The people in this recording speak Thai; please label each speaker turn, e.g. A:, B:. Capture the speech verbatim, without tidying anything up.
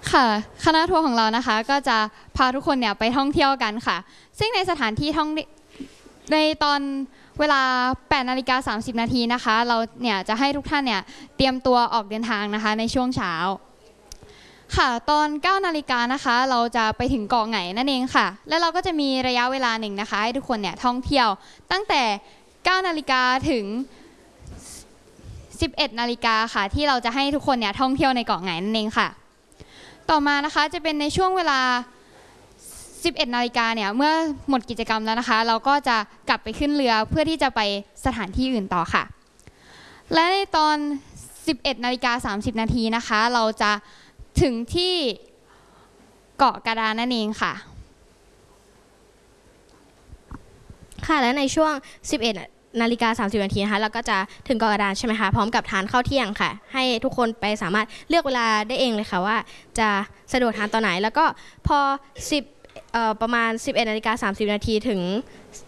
A: ค่ะคณะทัวร์ของเรานะคะก็จะพาทุกคนเนี่ยไปท่องเที่ยวกันค่ะซึ่งในสถานที่ท่องในตอนเวลาแปดนาฬิกาสามสิบนาทีนะคะเราเนี่ยจะให้ทุกท่านเนี่ยเตรียมตัวออกเดินทางนะคะในช่วงเช้าค่ะตอนเก้านาฬิกานะคะเราจะไปถึงเกาะไหงนั่นเองค่ะและเราก็จะมีระยะเวลาหนึ่งนะคะให้ทุกคนเนี่ยท่องเที่ยวตั้งแต่เก้านาฬิกาถึงสิบเอ็ดนาฬิกาค่ะที่เราจะให้ทุกคนเนี่ยท่องเที่ยวในเกาะไหงนั่นเองค่ะต่อมานะคะจะเป็นในช่วงเวลาสิบเอ็ดนาฬิกาเนี่ยเมื่อหมดกิจกรรมแล้วนะคะเราก็จะกลับไปขึ้นเรือเพื่อที่จะไปสถานที่อื่นต่อค่ะและในตอนสิบเอ็ดนาฬิกาสามสิบนาทีนะคะเราจะถึงที่เกาะกระดานนั่นเองค่ะ
B: ค่ะและในช่วงสิบเอ็ดนาฬิกาสามสิบนาทีนะคะเราก็จะถึงเกาะกระดานใช่ไหมคะพร้อมกับทานข้าวเที่ยงค่ะให้ทุกคนไปสามารถเลือกเวลาได้เองเลยค่ะว่าจะสะดวกทานตอนไหนแล้วก็พอสิบเอ่อประมาณสิบเอ็ดนาฬิกาสามสิบนาทีถึง